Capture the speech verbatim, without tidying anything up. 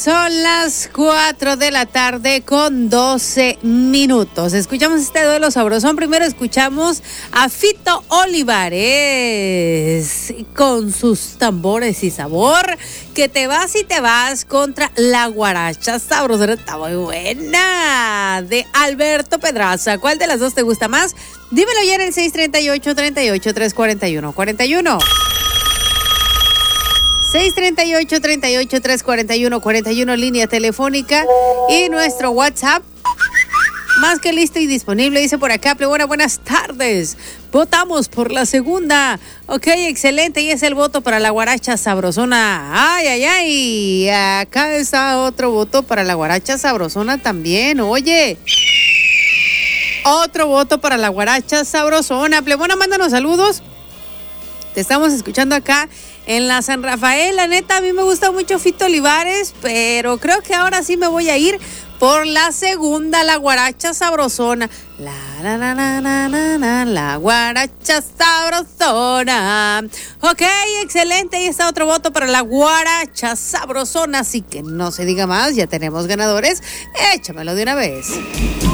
son las cuatro de la tarde con doce minutos. Escuchamos este duelo sabrosón. Primero escuchamos a Fito Olivares con sus tambores y sabor. Que te vas y te vas contra la guaracha sabrosona. Está muy buena. De Alberto Pedraza. ¿Cuál de las dos te gusta más? Dímelo ya en el seis treinta y ocho, treinta y ocho, trescientos cuarenta y uno, cuarenta y uno. seis treinta y ocho, treinta y ocho, trescientos cuarenta y uno, cuarenta y uno, línea telefónica. Y nuestro WhatsApp, más que listo y disponible, dice por acá, Plebona, buenas tardes. Votamos por la segunda. Ok, excelente. Y es el voto para la guaracha sabrosona. Ay, ay, ay. Acá está otro voto para la guaracha sabrosona también. Oye. Otro voto para la guaracha sabrosona. Plebona, mándanos saludos. Te estamos escuchando acá en la San Rafael. La neta, a mí me gusta mucho Fito Olivares, pero creo que ahora sí me voy a ir por la segunda, la guaracha sabrosona. La, la, la, la, la, la, la, la guaracha sabrosona. Ok, excelente. Ahí está otro voto para la guaracha sabrosona. Así que no se diga más, ya tenemos ganadores. Échamelo de una vez.